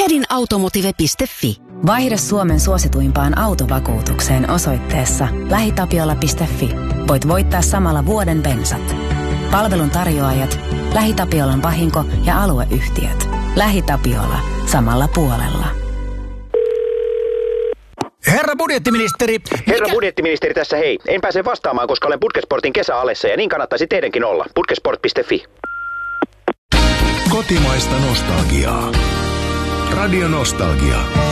Radinautomotive.fi. Vaihda Suomen suosituimpaan autovakuutukseen osoitteessa lähitapiola.fi. Voit voittaa samalla vuoden bensat. Palvelun tarjoajat, LähiTapiolan vahinko- ja alueyhtiöt. LähiTapiola. Samalla puolella. Herra budjettiministeri! Herra budjettiministeri tässä hei. En pääse vastaamaan, koska olen Putkesportin kesäalessa ja niin kannattaisi teidänkin olla. Putkesport.fi. Kotimaista nostalgiaa. Radio Nostalgia.